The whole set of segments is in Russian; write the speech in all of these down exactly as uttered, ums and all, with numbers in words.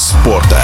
спорта.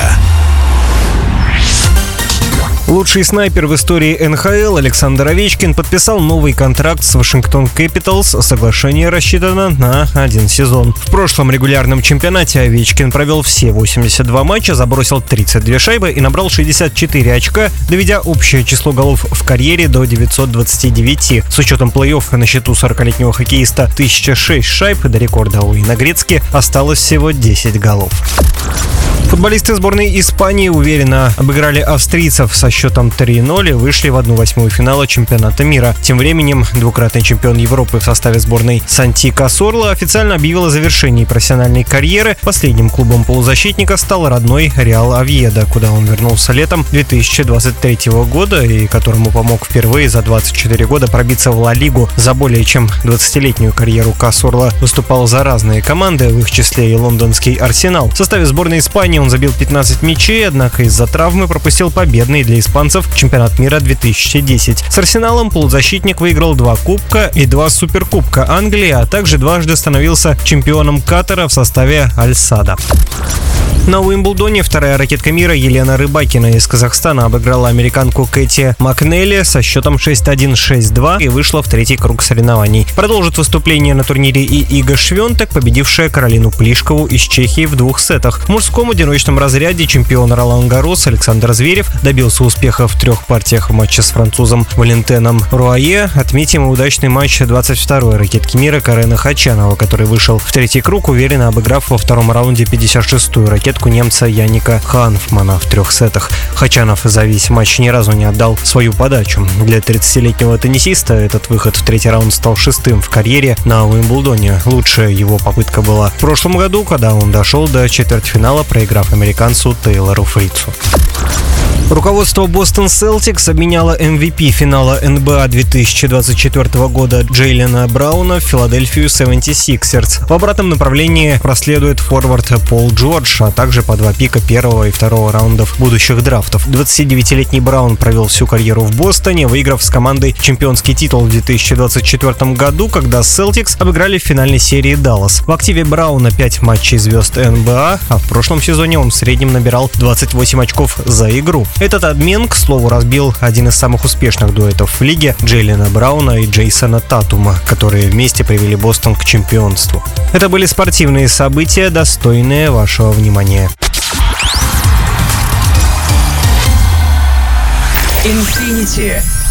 Лучший снайпер в истории эн ха эл Александр Овечкин подписал новый контракт с Вашингтон Кэпиталс. Соглашение рассчитано на один сезон. В прошлом регулярном чемпионате Овечкин провел все восемьдесят два матча, забросил тридцать две шайбы и набрал шестьдесят четыре очка, доведя общее число голов в карьере до девятисот двадцати девяти. С учетом плей-офф на счету сорокалетнего хоккеиста тысяча шесть шайб, до рекорда у Яна Грецки осталось всего десять голов. Футболисты сборной Испании уверенно обыграли австрийцев со счетом три ноль и вышли в одну восьмую финала чемпионата мира. Тем временем двукратный чемпион Европы в составе сборной Санти Касорла официально объявил о завершении профессиональной карьеры. Последним клубом полузащитника стал родной Реал Овьедо, куда он вернулся летом две тысячи двадцать третьего года и которому помог впервые за двадцать четыре года пробиться в Ла Лигу. За более чем двадцатилетнюю карьеру Касорла выступал за разные команды, в их числе и лондонский Арсенал. В составе сборной Испании он забил пятнадцать мячей, однако из-за травмы пропустил победный для испанцев чемпионат мира две тысячи десять. С Арсеналом полузащитник выиграл два кубка и два суперкубка Англии, а также дважды становился чемпионом Катара в составе Аль-Сада. На Уимблдоне вторая ракетка мира Елена Рыбакина из Казахстана обыграла американку Кэти Макнелли со счетом шесть один шесть два и вышла в третий круг соревнований. Продолжит выступление на турнире и Ига Швентек, победившая Каролину Плишкову из Чехии в двух сетах. В мужском одиночном разряде чемпион Ролан Гаррос Александр Зверев добился успеха в трех партиях в матче с французом Валентеном Руае. Отметим и удачный матч двадцать второй ракетки мира Карена Хачанова, который вышел в третий круг, уверенно обыграв во втором раунде пятьдесят шестую ракетку немца Яника Ханфмана в трех сетах. Хачанов за весь матч ни разу не отдал свою подачу. Для тридцатилетнего теннисиста этот выход в третий раунд стал шестым в карьере на Уимблдоне. Лучшая его попытка была в прошлом году, когда он дошел до четвертьфинала, проиграв американцу Тейлору Фрицу. Руководство Бостон Селтикс обменяло эм ви пи финала эн би эй две тысячи двадцать четвёртого года Джейлена Брауна в Филадельфию семьдесят сиксерс. В обратном направлении проследует форвард Пол Джордж, а также по два пика первого и второго раундов будущих драфтов. двадцатидевятилетний Браун провел всю карьеру в Бостоне, выиграв с командой чемпионский титул в две тысячи двадцать четвёртом году, когда Селтикс обыграли в финальной серии Даллас. В активе Брауна пять матчей звезд эн би эй, а в прошлом сезоне он в среднем набирал двадцать восемь очков за игру. Этот обмен, к слову, разбил один из самых успешных дуэтов в лиге Джейлена Брауна и Джейсона Татума, которые вместе привели Бостон к чемпионству. Это были спортивные события, достойные вашего внимания. Infinity.